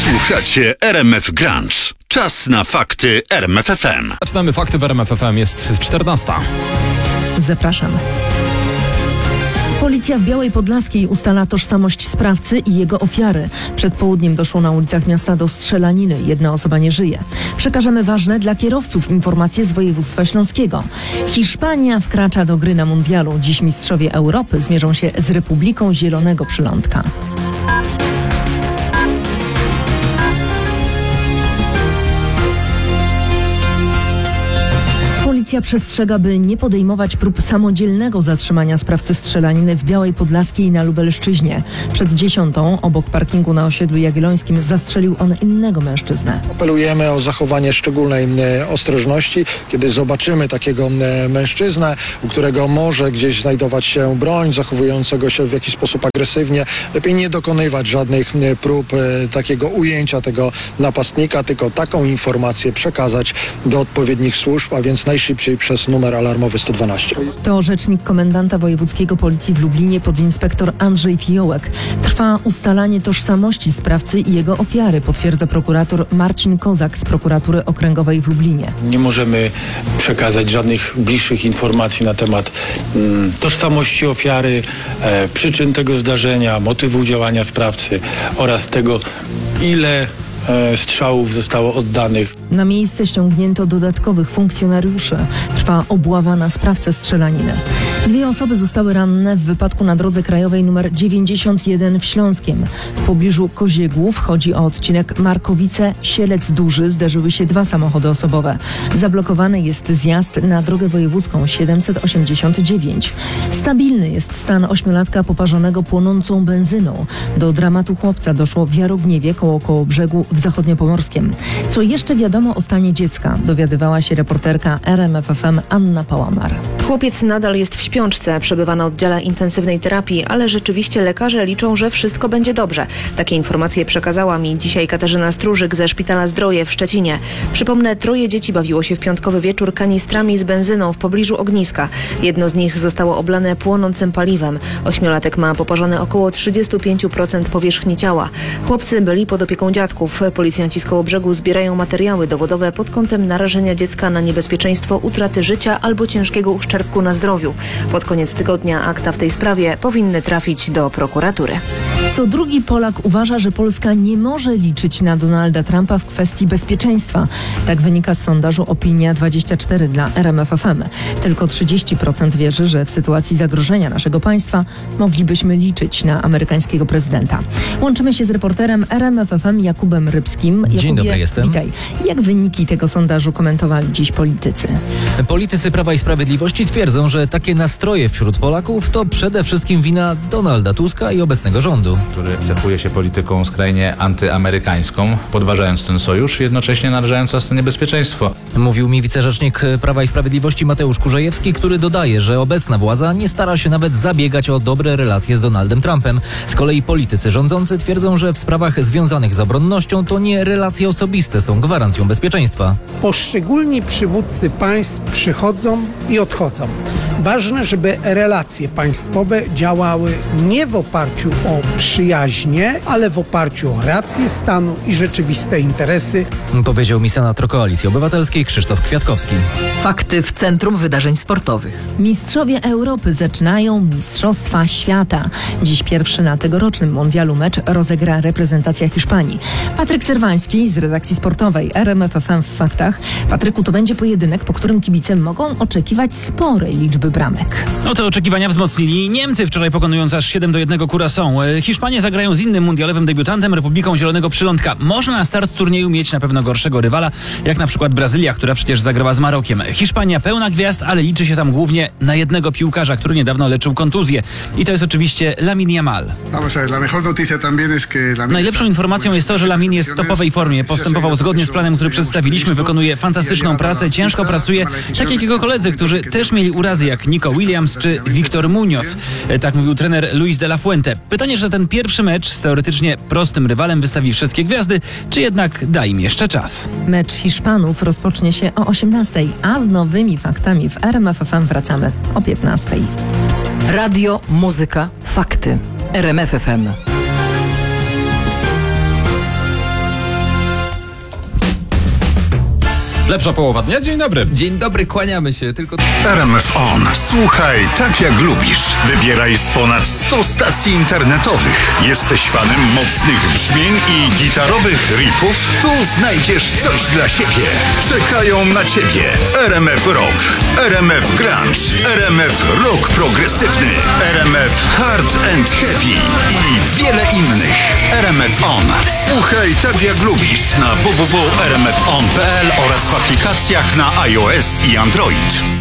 Słuchacie RMF Grunge. Czas na fakty RMF FM. Zaczynamy fakty w RMF FM. Jest 14. Zapraszam. Policja w Białej Podlaskiej ustala tożsamość sprawcy i jego ofiary. Przed południem doszło na ulicach miasta do strzelaniny. Jedna osoba nie żyje. Przekażemy ważne dla kierowców informacje z województwa śląskiego. Hiszpania wkracza do gry na mundialu. Dziś mistrzowie Europy zmierzą się z Republiką Zielonego Przylądka. Policja przestrzega, by nie podejmować prób samodzielnego zatrzymania sprawcy strzelaniny w Białej Podlaskiej na Lubelszczyźnie. Przed 10 obok parkingu na osiedlu Jagiellońskim zastrzelił on innego mężczyznę. Apelujemy o zachowanie szczególnej ostrożności, kiedy zobaczymy takiego mężczyznę, u którego może gdzieś znajdować się broń, zachowującego się w jakiś sposób agresywnie. Lepiej nie dokonywać żadnych prób takiego ujęcia tego napastnika, tylko taką informację przekazać do odpowiednich służb, a więc najszybciej przez numer alarmowy 112. To rzecznik komendanta wojewódzkiego policji w Lublinie podinspektor Andrzej Fiołek. Trwa ustalanie tożsamości sprawcy i jego ofiary, potwierdza prokurator Marcin Kozak z prokuratury okręgowej w Lublinie. Nie możemy przekazać żadnych bliższych informacji na temat tożsamości ofiary, przyczyn tego zdarzenia, motywu działania sprawcy oraz tego, ile strzałów zostało oddanych. Na miejsce ściągnięto dodatkowych funkcjonariuszy. Trwa obława na sprawcę strzelaniny. 2 osoby zostały ranne w wypadku na drodze krajowej nr 91 w Śląskiem. W pobliżu Koziegłów, chodzi o odcinek Markowice-Sielec Duży, zderzyły się 2 samochody osobowe. Zablokowany jest zjazd na drogę wojewódzką 789. Stabilny jest stan 8-latka poparzonego płonącą benzyną. Do dramatu chłopca doszło w Jarogniewie koło brzegu w Zachodniopomorskiem. Co jeszcze wiadomo o stanie dziecka? Dowiadywała się reporterka RMF FM Anna Pałamar. Chłopiec nadal jest w śpiączce, przebywa na oddziale intensywnej terapii, ale rzeczywiście lekarze liczą, że wszystko będzie dobrze. Takie informacje przekazała mi dzisiaj Katarzyna Stróżyk ze Szpitala Zdroje w Szczecinie. Przypomnę, 3 dzieci bawiło się w piątkowy wieczór kanistrami z benzyną w pobliżu ogniska. Jedno z nich zostało oblane płonącym paliwem. 8-latek ma poparzone około 35% powierzchni ciała. Chłopcy byli pod opieką dziadków. Policjanci z Kołobrzegu zbierają materiały dowodowe pod kątem narażenia dziecka na niebezpieczeństwo utraty życia albo ciężkiego uszczerbku na zdrowiu. Pod koniec tygodnia akta w tej sprawie powinny trafić do prokuratury. Co drugi Polak uważa, że Polska nie może liczyć na Donalda Trumpa w kwestii bezpieczeństwa. Tak wynika z sondażu Opinia24 dla RMF FM. Tylko 30% wierzy, że w sytuacji zagrożenia naszego państwa moglibyśmy liczyć na amerykańskiego prezydenta. Łączymy się z reporterem RMF FM Jakubem Rybskim. Dzień dobry, jestem. Witaj. Jak wyniki tego sondażu komentowali dziś politycy? Politycy Prawa i Sprawiedliwości twierdzą, że takie nastroje wśród Polaków to przede wszystkim wina Donalda Tuska i obecnego rządu, który cechuje się polityką skrajnie antyamerykańską, podważając ten sojusz i jednocześnie narażając nas na niebezpieczeństwo. Mówił mi wicerzecznik Prawa i Sprawiedliwości Mateusz Kurzejewski, który dodaje, że obecna władza nie stara się nawet zabiegać o dobre relacje z Donaldem Trumpem. Z kolei politycy rządzący twierdzą, że w sprawach związanych z obronnością to nie relacje osobiste są gwarancją bezpieczeństwa. Poszczególni przywódcy państw przychodzą i odchodzą. Ważne, żeby relacje państwowe działały nie w oparciu o przyjaźnie, ale w oparciu o rację stanu i rzeczywiste interesy. Powiedział mi senator Koalicji Obywatelskiej Krzysztof Kwiatkowski. Fakty w centrum wydarzeń sportowych. Mistrzowie Europy zaczynają Mistrzostwa Świata. Dziś pierwszy na tegorocznym mundialu mecz rozegra reprezentacja Hiszpanii. Patryk Serwański z redakcji sportowej RMF FM w Faktach. Patryku, to będzie pojedynek, po którym kibice mogą oczekiwać sporej liczby bramek. No te oczekiwania wzmocnili Niemcy, wczoraj pokonując aż 7-1 Curaçao. Hiszpanie zagrają z innym mundialowym debiutantem, Republiką Zielonego Przylądka. Można na start turnieju mieć na pewno gorszego rywala, jak na przykład Brazylia, która przecież zagrała z Marokiem. Hiszpania pełna gwiazd, ale liczy się tam głównie na jednego piłkarza, który niedawno leczył kontuzję. I to jest oczywiście Lamine Yamal. Najlepszą informacją jest to, że Lamine jest w topowej formie. Postępował zgodnie z planem, który przedstawiliśmy. Wykonuje fantastyczną pracę, ciężko pracuje, tak jak jego koledzy, którzy też mieli urazy, jak Nico Williams czy Victor Munoz. Tak mówił trener Luis de la Fuente. Pytanie, że ten pierwszy mecz z teoretycznie prostym rywalem wystawi wszystkie gwiazdy, czy jednak da im jeszcze czas. Mecz Hiszpanów rozpocznie się o 18:00, a z nowymi faktami w RMF FM wracamy o 15:00. Radio, muzyka, fakty. RMF FM. Lepsza połowa dnia, dzień dobry. Dzień dobry, kłaniamy się, tylko... RMF On. Słuchaj tak jak lubisz. Wybieraj z ponad 100 stacji internetowych. Jesteś fanem mocnych brzmień i gitarowych riffów? Tu znajdziesz coś dla siebie. Czekają na ciebie RMF Rock, RMF Grunge, RMF Rock Progresywny, RMF Hard and Heavy i wiele innych. RMF On. Słuchaj tak jak lubisz na www.rmfon.pl oraz w aplikacjach na iOS i Android.